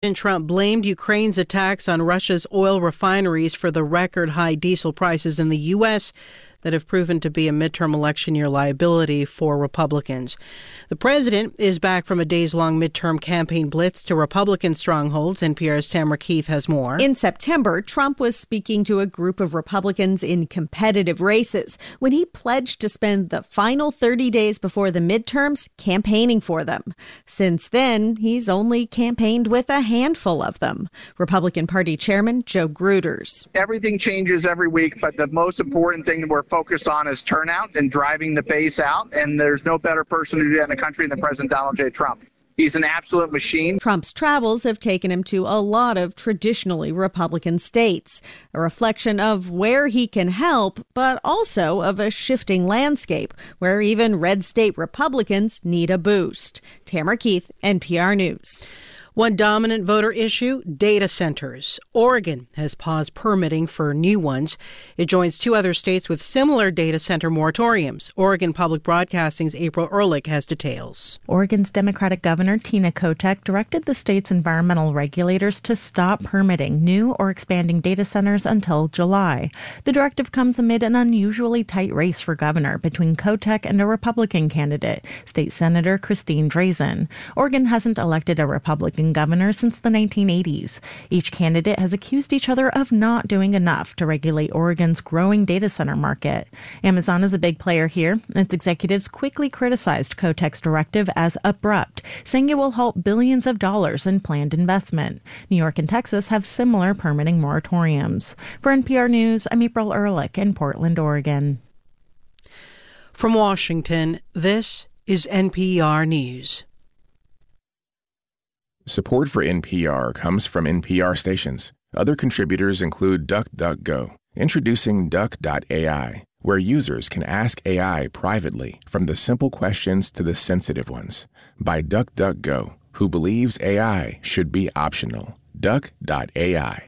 President Trump blamed Ukraine's attacks on Russia's oil refineries for the record high diesel prices in the U.S. that have proven to be a midterm election year liability for Republicans. The president is back from a days-long midterm campaign blitz to Republican strongholds. NPR's Tamara Keith has more. In September, Trump was speaking to a group of Republicans in competitive races when he pledged to spend the final 30 days before the midterms campaigning for them. Since then, he's only campaigned with a handful of them. Republican Party Chairman Joe Gruters. Everything changes every week, but the most important thing that we're focused on is turnout and driving the base out. And there's no better person to do that in the country than President Donald J. Trump. He's an absolute machine. Trump's travels have taken him to a lot of traditionally Republican states, a reflection of where he can help, but also of a shifting landscape where even red state Republicans need a boost. Tamara Keith, NPR News. One dominant voter issue, data centers. Oregon has paused permitting for new ones. It joins two other states with similar data center moratoriums. Oregon Public Broadcasting's April Ehrlich has details. Oregon's Democratic Governor Tina Kotek directed the state's environmental regulators to stop permitting new or expanding data centers until July. The directive comes amid an unusually tight race for governor between Kotek and a Republican candidate, State Senator Christine Drazan. Oregon hasn't elected a Republican governor since the 1980s. Each candidate has accused each other of not doing enough to regulate Oregon's growing data center market. Amazon is a big player here. Its executives quickly criticized Kotek's directive as abrupt, saying it will halt billions of dollars in planned investment. New York and Texas have similar permitting moratoriums. For NPR News, I'm April Ehrlich in Portland, Oregon. From Washington, this is NPR News. Support for NPR comes from NPR stations. Other contributors include DuckDuckGo, introducing Duck.ai, where users can ask AI privately from the simple questions to the sensitive ones. By DuckDuckGo, who believes AI should be optional. Duck.ai.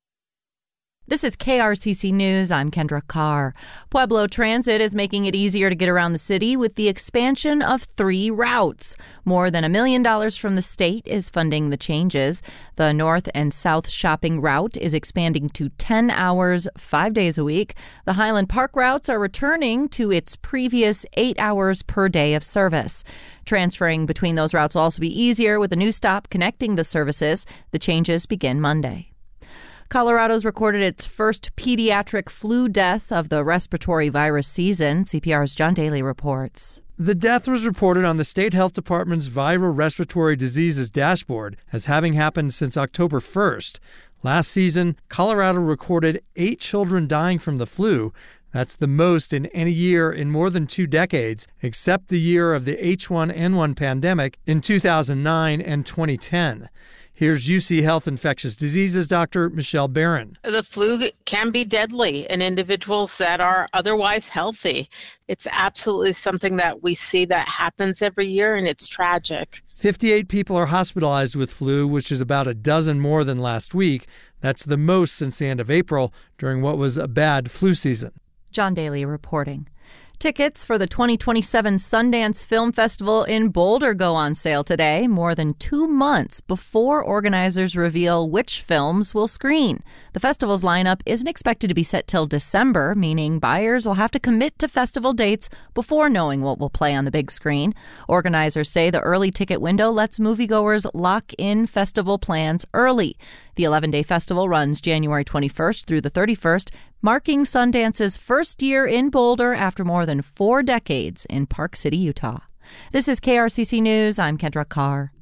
This is KRCC News. I'm Kendra Carr. Pueblo Transit is making it easier to get around the city with the expansion of 3 routes. More than $1 million from the state is funding the changes. The north and south shopping route is expanding to 10 hours, 5 days a week. The Highland Park routes are returning to its previous 8 hours per day of service. Transferring between those routes will also be easier with a new stop connecting the services. The changes begin Monday. Colorado's recorded its first pediatric flu death of the respiratory virus season. CPR's John Daly reports. The death was reported on the State Health Department's viral respiratory diseases dashboard as having happened since October 1st. Last season, Colorado recorded 8 children dying from the flu. That's the most in any year in more than 2 decades, except the year of the H1N1 pandemic in 2009 and 2010. Here's UC Health Infectious Diseases Dr. Michelle Barron. The flu can be deadly in individuals that are otherwise healthy. It's absolutely something that we see that happens every year, and it's tragic. 58 people are hospitalized with flu, which is about a dozen more than last week. That's the most since the end of April, during what was a bad flu season. John Daly reporting. Tickets for the 2027 Sundance Film Festival in Boulder go on sale today, more than 2 months before organizers reveal which films will screen. The festival's lineup isn't expected to be set till December, meaning buyers will have to commit to festival dates before knowing what will play on the big screen. Organizers say the early ticket window lets moviegoers lock in festival plans early. The 11-day festival runs January 21st through the 31st, marking Sundance's first year in Boulder after more than 4 decades in Park City, Utah. This is KRCC News. I'm Kendra Carr.